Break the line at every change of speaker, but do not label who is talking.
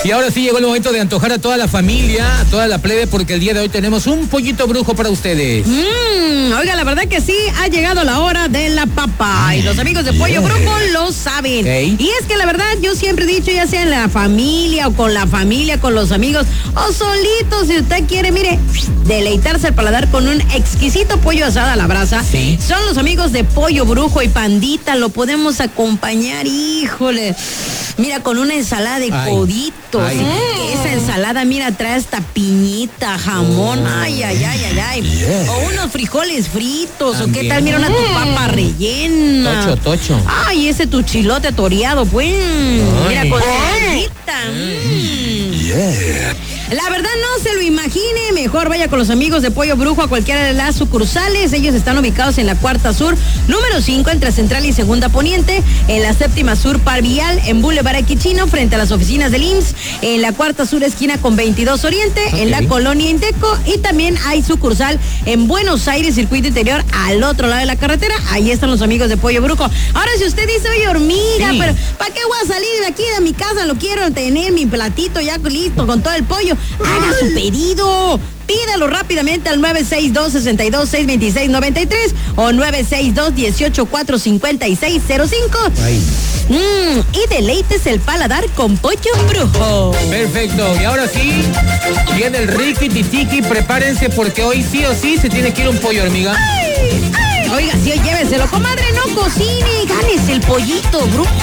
Y ahora sí llegó el momento de antojar a toda la familia, a toda la plebe, porque el día de hoy tenemos un pollito brujo para ustedes.
Oiga, la verdad que sí, ha llegado la hora de la papa. Y los amigos de Pollo Brujo lo saben.
Okay.
Y es que la verdad, yo siempre he dicho, ya sea en la familia o con la familia, con los amigos, o solito, si usted quiere, mire, deleitarse al paladar con un exquisito pollo asado a la brasa.
Sí.
Son los amigos de Pollo Brujo y Pandita, lo podemos acompañar, híjole. Mira, con una ensalada de coditos. Que esa ensalada, mira, trae hasta piñita, jamón, ay. O unos frijoles fritos,
también.
o qué tal, mira, una tu papa rellena.
Tocho.
Ay, ese tu chilote toreado, pues. Mira, con salsita. La verdad, no se lo imagine, mejor vaya con los amigos de Pollo Brujo a cualquiera de las sucursales. Ellos están ubicados en la Cuarta Sur, número 5, entre Central y Segunda Poniente, en la Séptima Sur Parvial, en Boulevard Equichino, frente a las oficinas del IMSS, en la Cuarta Sur esquina con 22 Oriente, en la Colonia Inteco, y también hay sucursal en Buenos Aires, Circuito Interior, al otro lado de la carretera. Ahí están los amigos de Pollo Brujo. Ahora, si usted dice, oye, hormiga, pero ¿para qué voy a salir de aquí de mi casa? Lo quiero tener mi platito ya listo con todo el pollo. Haga su pedido. Pídalo rápidamente al 962-62-626-93 o 962-18-456-05. Y deleites el paladar con Pollo Brujo.
Perfecto. Y ahora sí, viene el Ricky Titiki. Prepárense porque hoy sí o sí se tiene que ir un pollo, hormiga.
Oiga, sí, lléveselo, comadre, no cocine, gánese el pollito, brujo.